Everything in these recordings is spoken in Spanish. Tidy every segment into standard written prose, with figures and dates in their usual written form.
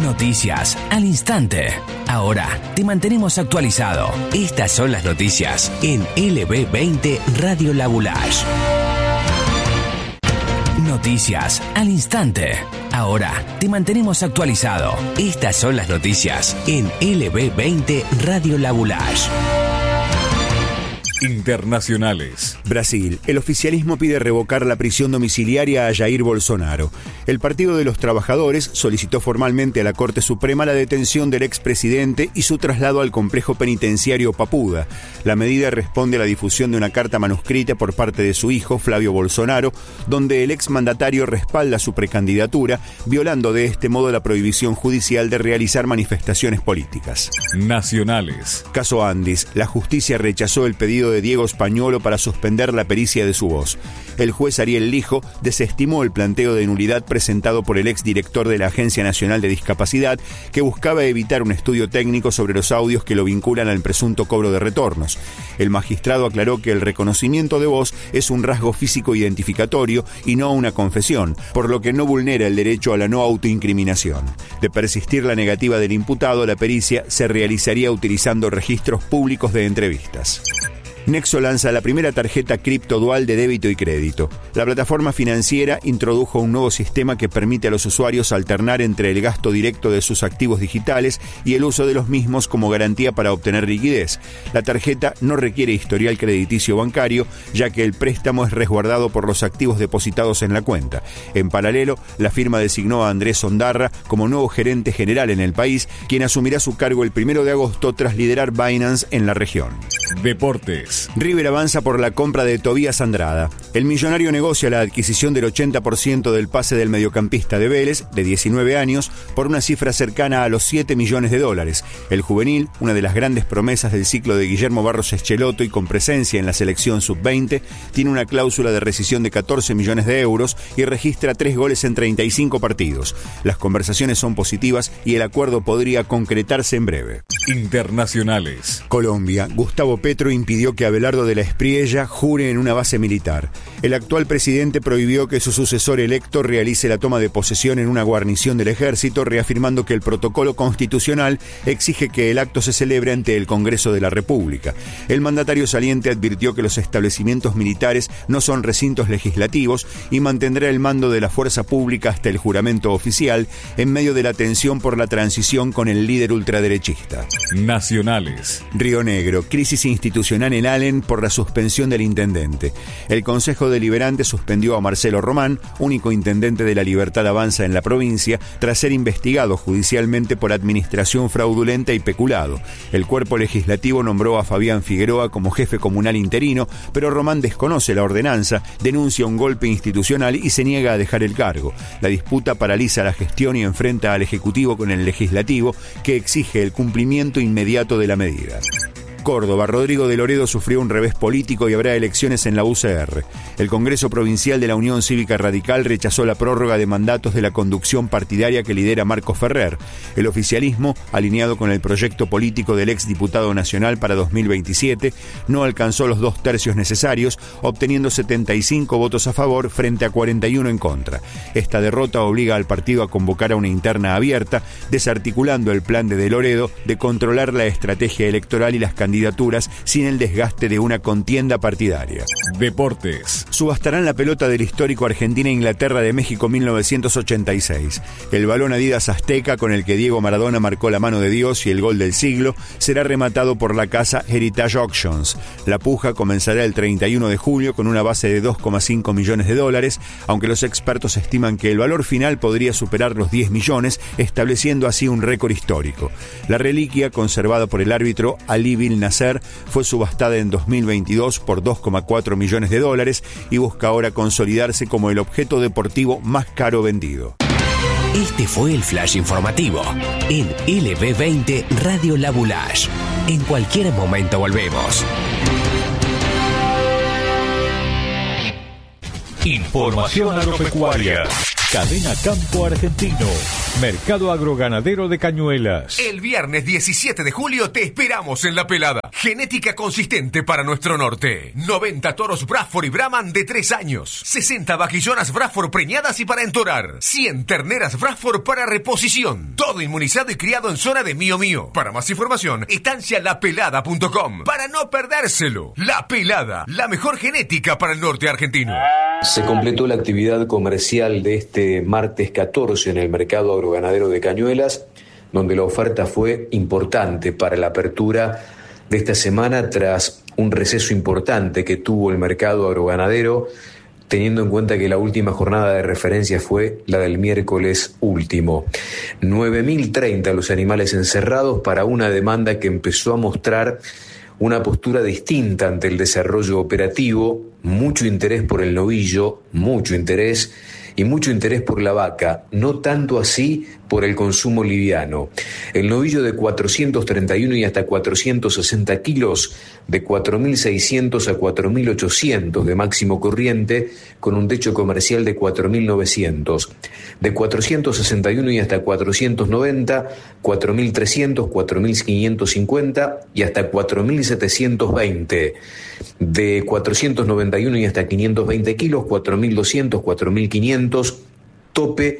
Noticias al instante. Ahora te mantenemos actualizado. Estas son las noticias en LB20 Radio Labulash. Noticias al instante. Ahora te mantenemos actualizado. Estas son las noticias en LB20 Radio Labulash. Internacionales. Brasil. El oficialismo pide revocar la prisión domiciliaria a Jair Bolsonaro. El Partido de los Trabajadores solicitó formalmente a la Corte Suprema la detención del expresidente y su traslado al complejo penitenciario Papuda. La medida responde a la difusión de una carta manuscrita por parte de su hijo, Flavio Bolsonaro, donde el exmandatario respalda su precandidatura, violando de este modo la prohibición judicial de realizar manifestaciones políticas. Nacionales. Caso Andis. La justicia rechazó el pedido de Diego Españolo para suspender la pericia de su voz. El juez Ariel Lijo desestimó el planteo de nulidad presentado por el exdirector de la Agencia Nacional de Discapacidad, que buscaba evitar un estudio técnico sobre los audios que lo vinculan al presunto cobro de retornos. El magistrado aclaró que el reconocimiento de voz es un rasgo físico identificatorio y no una confesión, por lo que no vulnera el derecho a la no autoincriminación. De persistir la negativa del imputado, la pericia se realizaría utilizando registros públicos de entrevistas. Nexo lanza la primera tarjeta cripto dual de débito y crédito. La plataforma financiera introdujo un nuevo sistema que permite a los usuarios alternar entre el gasto directo de sus activos digitales y el uso de los mismos como garantía para obtener liquidez. La tarjeta no requiere historial crediticio bancario, ya que el préstamo es resguardado por los activos depositados en la cuenta. En paralelo, la firma designó a Andrés Ondarra como nuevo gerente general en el país, quien asumirá su cargo el 1 de agosto tras liderar Binance en la región. Deportes. River avanza por la compra de Tobías Andrada. El millonario negocia la adquisición del 80% del pase del mediocampista de Vélez, de 19 años, por una cifra cercana a los $7 millones. El juvenil, una de las grandes promesas del ciclo de Guillermo Barros Eschelotto y con presencia en la selección sub-20, tiene una cláusula de rescisión de 14 millones de euros y registra 3 goles en 35 partidos. Las conversaciones son positivas y el acuerdo podría concretarse en breve. Internacionales. Colombia. Gustavo Petro impidió que Abelardo de la Espriella jure en una base militar. El actual presidente prohibió que su sucesor electo realice la toma de posesión en una guarnición del ejército, reafirmando que el protocolo constitucional exige que el acto se celebre ante el Congreso de la República. El mandatario saliente advirtió que los establecimientos militares no son recintos legislativos y mantendrá el mando de la fuerza pública hasta el juramento oficial, en medio de la tensión por la transición con el líder ultraderechista. Nacionales. Río Negro. Crisis institucional en Allen por la suspensión del intendente. El Consejo Deliberante suspendió a Marcelo Román, único intendente de la Libertad Avanza en la provincia, tras ser investigado judicialmente por administración fraudulenta y peculado. El cuerpo legislativo nombró a Fabián Figueroa como jefe comunal interino, pero Román desconoce la ordenanza, denuncia un golpe institucional y se niega a dejar el cargo. La disputa paraliza la gestión y enfrenta al Ejecutivo con el Legislativo, que exige el cumplimiento inmediato de la medida. Córdoba. Rodrigo de Loredo sufrió un revés político y habrá elecciones en la UCR. El Congreso Provincial de la Unión Cívica Radical rechazó la prórroga de mandatos de la conducción partidaria que lidera Marco Ferrer. El oficialismo, alineado con el proyecto político del exdiputado nacional para 2027, no alcanzó los 2 tercios necesarios, obteniendo 75 votos a favor frente a 41 en contra. Esta derrota obliga al partido a convocar a una interna abierta, desarticulando el plan de Loredo de controlar la estrategia electoral y las candidaturas sin el desgaste de una contienda partidaria. Deportes. Subastarán la pelota del histórico Argentina-Inglaterra de México 1986. El balón Adidas Azteca, con el que Diego Maradona marcó la mano de Dios y el gol del siglo, será rematado por la casa Heritage Auctions. La puja comenzará el 31 de julio con una base de $2,5 millones, aunque los expertos estiman que el valor final podría superar los 10 millones, estableciendo así un récord histórico. La reliquia, conservada por el árbitro Ali Bil Nasser, fue subastada en 2022 por $2,4 millones y busca ahora consolidarse como el objeto deportivo más caro vendido. Este fue el flash informativo en LB20 Radio Labulash. En cualquier momento volvemos. Información agropecuaria. Cadena Campo Argentino. Mercado Agroganadero de Cañuelas. El viernes 17 de julio te esperamos en La Pelada. Genética consistente para nuestro norte. 90 toros Bradford y Brahman de 3 años. 60 vaquillonas Bradford preñadas y para entorar. 100 terneras Bradford para reposición. Todo inmunizado y criado en zona de Mío Mío. Para más información, estancialapelada.com. Para no perdérselo. La Pelada, la mejor genética para el norte argentino. Se completó la actividad comercial de este martes 14 en el mercado agroganadero de Cañuelas, donde la oferta fue importante para la apertura de esta semana tras un receso importante que tuvo el mercado agroganadero, teniendo en cuenta que la última jornada de referencia fue la del miércoles último. 9.030 los animales encerrados para una demanda que empezó a mostrar una postura distinta ante el desarrollo operativo, mucho interés por el novillo, mucho interés por la vaca, no tanto así por el consumo liviano. El novillo de 431 y hasta 460 kilos, de 4.600 a 4.800 de máximo corriente, con un techo comercial de 4.900. De 461 y hasta 490, 4.300, 4.550 y hasta 4.720. De 491 y hasta 520 kilos, 4.200, 4.500, tope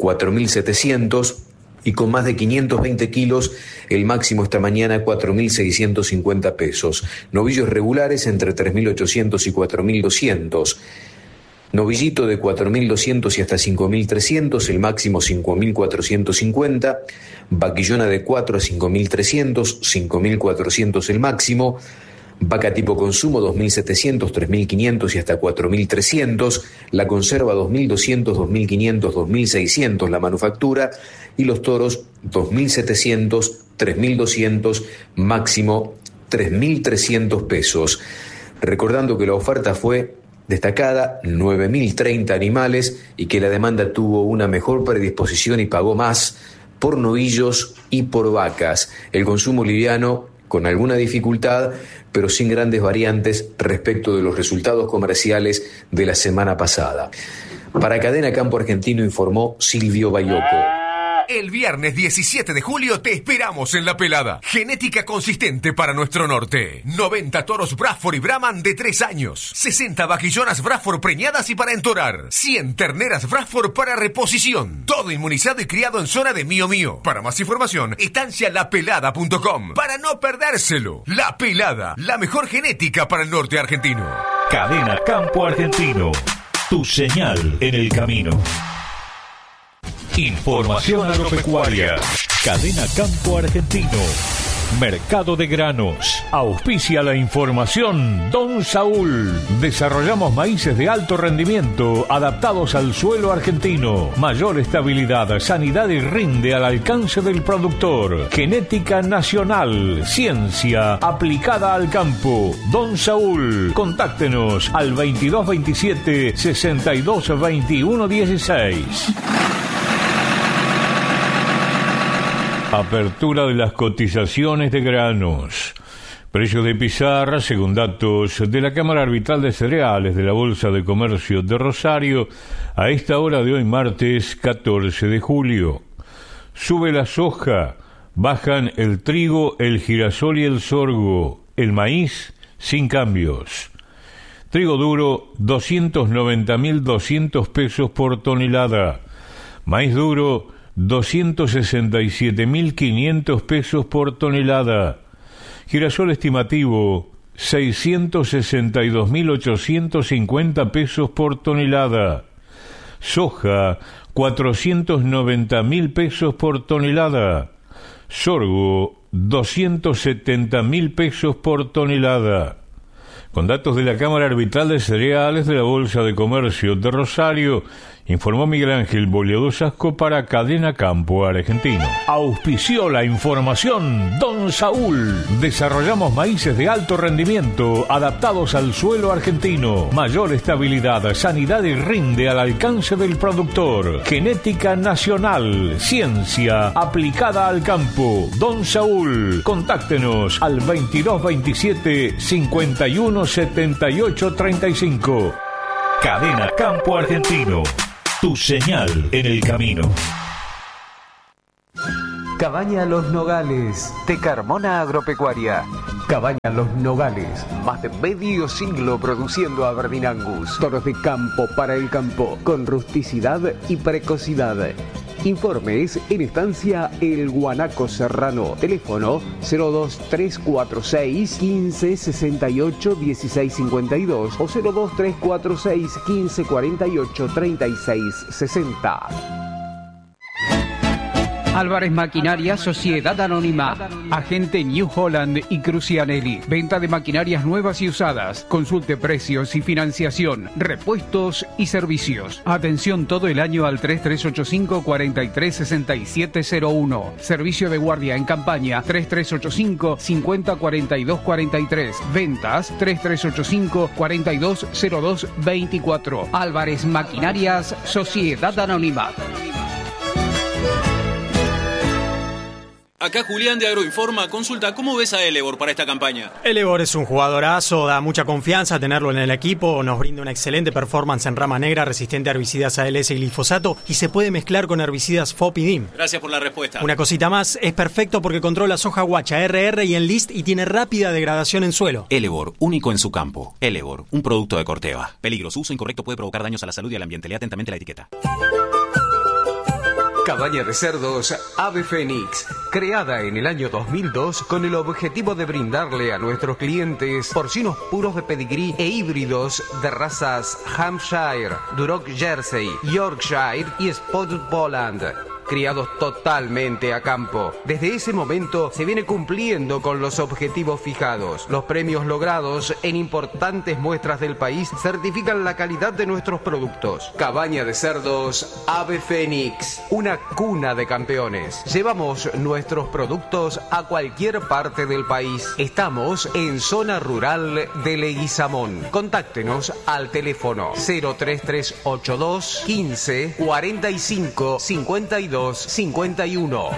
4.700 y con más de 520 kilos, el máximo esta mañana 4.650 pesos. Novillos regulares entre 3.800 y 4.200. Novillito de 4.200 y hasta 5.300, el máximo 5.450. Vaquillona de 4 a 5.300, 5.400 el máximo. Vaca tipo consumo 2.700, 3.500 y hasta 4.300, la conserva 2.200, 2.500, 2.600 la manufactura y los toros 2.700, 3.200, máximo 3.300 pesos. Recordando que la oferta fue destacada, 9.030 animales y que la demanda tuvo una mejor predisposición y pagó más por novillos y por vacas. El consumo liviano con alguna dificultad, pero sin grandes variantes respecto de los resultados comerciales de la semana pasada. Para Cadena Campo Argentino informó Silvio Bayoco. El viernes 17 de julio te esperamos en La Pelada. Genética consistente para nuestro norte. 90 toros Bradford y Brahman de 3 años. 60 vaquillonas Bradford preñadas y para entorar. 100 terneras Bradford para reposición. Todo inmunizado y criado en zona de Mío Mío. Para más información, estancialapelada.com. Para no perdérselo. La Pelada, la mejor genética para el norte argentino. Cadena Campo Argentino. Tu señal en el camino. Información agropecuaria. Cadena Campo Argentino. Mercado de granos. Auspicia la información Don Saúl. Desarrollamos maíces de alto rendimiento adaptados al suelo argentino. Mayor estabilidad, sanidad y rinde al alcance del productor. Genética nacional. Ciencia aplicada al campo. Don Saúl. Contáctenos al 2227 62 21 16. Apertura de las cotizaciones de granos. Precio de pizarra, según datos de la Cámara Arbitral de Cereales de la Bolsa de Comercio de Rosario, a esta hora de hoy martes 14 de julio. Sube la soja, bajan el trigo, el girasol y el sorgo. El maíz, sin cambios. Trigo duro, 290.200 pesos por tonelada. Maíz duro, 267.500 pesos por tonelada. Girasol estimativo, 662.850 pesos por tonelada. Soja, 490.000 pesos por tonelada. Sorgo, 270.000 pesos por tonelada. Con datos de la Cámara Arbitral de Cereales de la Bolsa de Comercio de Rosario, informó Miguel Ángel Boleado Sasco para Cadena Campo Argentino. Auspició la información Don Saúl. Desarrollamos maíces de alto rendimiento adaptados al suelo argentino. Mayor estabilidad, sanidad y rinde al alcance del productor. Genética nacional. Ciencia aplicada al campo. Don Saúl. Contáctenos al 2227 51 78 35. Cadena Campo Argentino. Tu señal en el camino. Cabaña Los Nogales, de Carmona Agropecuaria. Cabaña Los Nogales, más de medio siglo produciendo Aberdeen Angus. Toros de campo para el campo, con rusticidad y precocidad. Informes en Estancia El Guanaco Serrano. Teléfono 02346 15 68 16 52 o 02346 15 48 36 60. Álvarez Maquinaria Sociedad Anónima, agente New Holland y Crucianelli. Venta de maquinarias nuevas y usadas. Consulte precios y financiación, repuestos y servicios. Atención todo el año al 3385 436701. Servicio de guardia en campaña 3385 50 42 43. Ventas 3385 4202 24. Álvarez Maquinarias Sociedad Anónima. Acá Julián de Agroinforma. Consulta, ¿cómo ves a Elevor para esta campaña? Elevor es un jugadorazo, da mucha confianza tenerlo en el equipo, nos brinda una excelente performance en rama negra, resistente a herbicidas ALS y glifosato, y se puede mezclar con herbicidas FOP y DIM. Gracias por la respuesta. Una cosita más, es perfecto porque controla soja guacha, RR y Enlist y tiene rápida degradación en suelo. Elevor, único en su campo. Elevor, un producto de Corteva. Peligro, su uso incorrecto puede provocar daños a la salud y al ambiente. Lea atentamente la etiqueta. Cabaña de cerdos Ave Fénix, creada en el año 2002 con el objetivo de brindarle a nuestros clientes porcinos puros de pedigrí e híbridos de razas Hampshire, Duroc Jersey, Yorkshire y Spotted Poland, criados totalmente a campo. Desde ese momento se viene cumpliendo con los objetivos fijados. Los premios logrados en importantes muestras del país certifican la calidad de nuestros productos. Cabaña de cerdos Ave Fénix, una cuna de campeones. Llevamos nuestros productos a cualquier parte del país. Estamos en zona rural de Leguizamón. Contáctenos al teléfono 03382 15 45 52 51.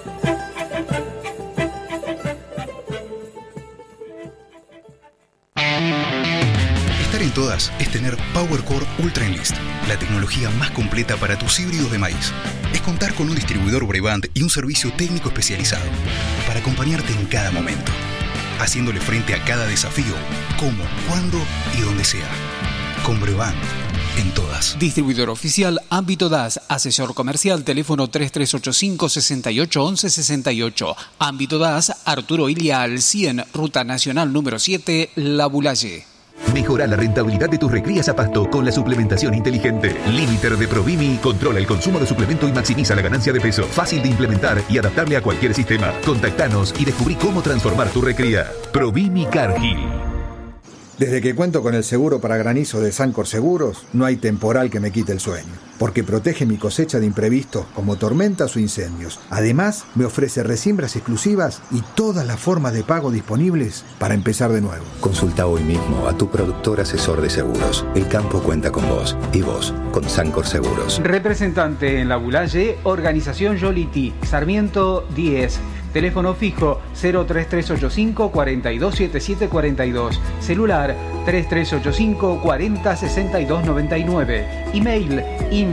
Estar en todas es tener PowerCore Ultra Enlist, la tecnología más completa para tus híbridos de maíz. Es contar con un distribuidor Brevant y un servicio técnico especializado para acompañarte en cada momento, haciéndole frente a cada desafío, como, cuándo y donde sea. Con Brevant. En todas. Distribuidor oficial Ámbito DAS, asesor comercial, teléfono 3385 68 11 68. Ámbito DAS, Arturo Ilia al 100, Ruta Nacional número 7, La Bulaye. Mejora la rentabilidad de tus recrías a pasto con la suplementación inteligente. Limiter de Provimi controla el consumo de suplemento y maximiza la ganancia de peso. Fácil de implementar y adaptable a cualquier sistema. Contactanos y descubrí cómo transformar tu recría. Provimi Cargill. Desde que cuento con el seguro para granizo de Sancor Seguros, no hay temporal que me quite el sueño, porque protege mi cosecha de imprevistos como tormentas o incendios. Además, me ofrece resiembras exclusivas y todas las formas de pago disponibles para empezar de nuevo. Consulta hoy mismo a tu productor asesor de seguros. El campo cuenta con vos y vos con Sancor Seguros. Representante en La Bulaye, Organización Yoliti, Sarmiento 10. Teléfono fijo 03385 427742. Celular 3385 406299. Email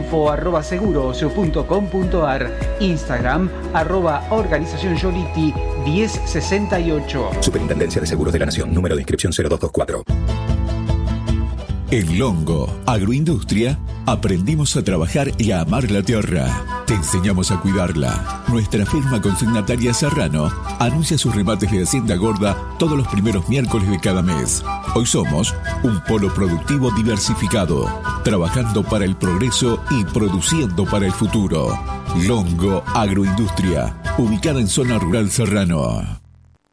info@seguros.com.ar. Instagram @Organización Yoliti 1068. Superintendencia de Seguros de la Nación. Número de inscripción 0224. En Longo Agroindustria aprendimos a trabajar y a amar la tierra. Te enseñamos a cuidarla. Nuestra firma consignataria Serrano anuncia sus remates de Hacienda Gorda todos los primeros miércoles de cada mes. Hoy somos un polo productivo diversificado, trabajando para el progreso y produciendo para el futuro. Longo Agroindustria, ubicada en zona rural Serrano.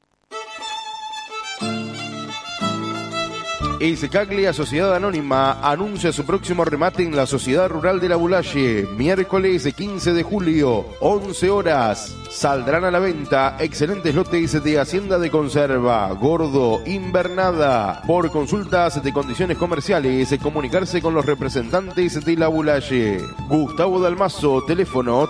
Iscaglia Sociedad Anónima anuncia su próximo remate en la Sociedad Rural de La Bulaye, miércoles 15 de julio, 11 horas. Saldrán a la venta excelentes lotes de Hacienda de Conserva, Gordo, Invernada. Por consultas de condiciones comerciales, comunicarse con los representantes de La Bulaye. Gustavo Dalmazo, teléfono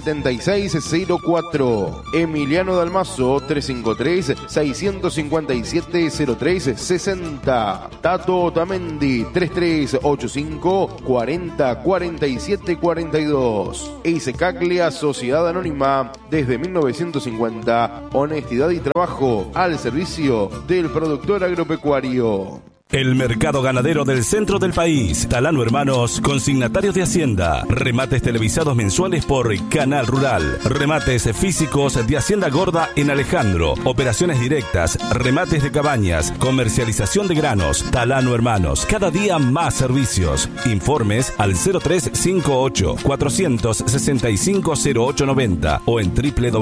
353-566-7604. Emiliano Dalmazo, 353-657 470360. Tato Otamendi 3385 40 47 42. Eise Caglia, Sociedad Anónima, desde 1950. Honestidad y trabajo al servicio del productor agropecuario. El mercado ganadero del centro del país. Talano Hermanos, consignatarios de Hacienda. Remates televisados mensuales por Canal Rural. Remates físicos de Hacienda Gorda en Alejandro. Operaciones directas, remates de cabañas, comercialización de granos. Talano Hermanos, cada día más servicios. Informes al 0358 465 0890 o en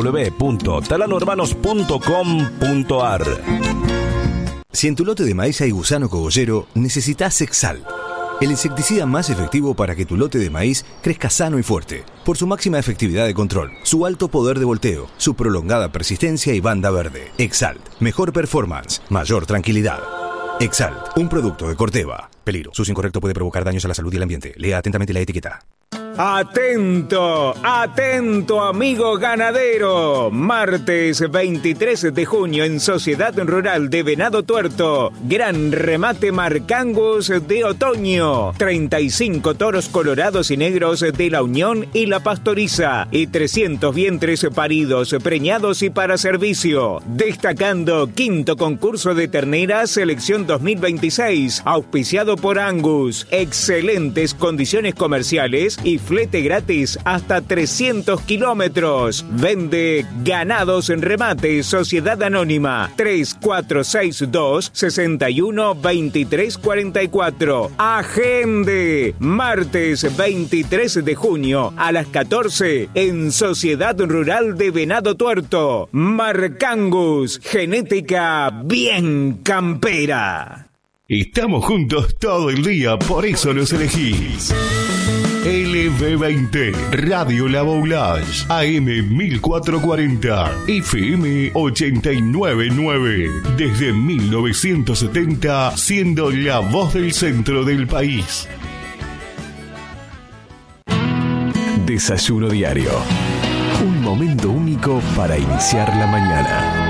www.talanohermanos.com.ar. Si en tu lote de maíz hay gusano cogollero, necesitas Exalt, el insecticida más efectivo para que tu lote de maíz crezca sano y fuerte, por su máxima efectividad de control, su alto poder de volteo, su prolongada persistencia y banda verde. Exalt, mejor performance, mayor tranquilidad. Exalt, un producto de Corteva. Peligro, su uso incorrecto puede provocar daños a la salud y el ambiente. Lea atentamente la etiqueta. Atento, atento amigo ganadero. Martes 23 de junio en Sociedad Rural de Venado Tuerto. Gran remate Marcangus de otoño. 35 toros colorados y negros de la Unión y la Pastoriza. Y 300 vientres paridos, preñados y para servicio. Destacando quinto concurso de terneras selección 2026. Auspiciado por Angus. Excelentes condiciones comerciales y flete gratis hasta 300 kilómetros. Vende Ganados en Remate, Sociedad Anónima, 3462 61 23 44. Agende, martes 23 de junio a las 14 en Sociedad Rural de Venado Tuerto. Marcangus, genética bien campera. Estamos juntos todo el día, por eso nos elegís. LB20, Radio La Boulage, AM 1440, FM 899. Desde 1970, siendo la voz del centro del país. Desayuno diario. Un momento único para iniciar la mañana.